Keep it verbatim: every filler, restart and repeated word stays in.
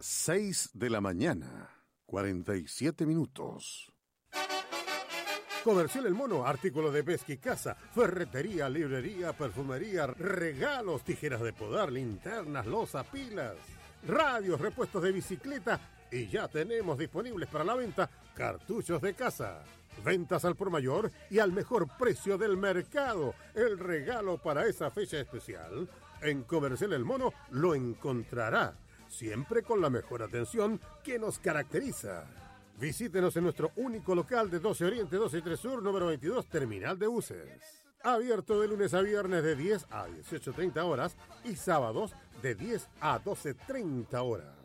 seis de la mañana, cuarenta y siete minutos. Comercial El Mono, artículo de pesca y caza, ferretería, librería, perfumería, regalos, tijeras de podar, linternas, loza, pilas, radios, repuestos de bicicleta y ya tenemos disponibles para la venta cartuchos de caza. Ventas al por mayor y al mejor precio del mercado. El regalo para esa fecha especial. En Comercial El Mono lo encontrará, siempre con la mejor atención que nos caracteriza. Visítenos en nuestro único local de doce Oriente, doce y tres Sur, número veintidós, Terminal de Buses. Abierto de lunes a viernes de diez a dieciocho treinta horas y sábados de diez a doce treinta horas.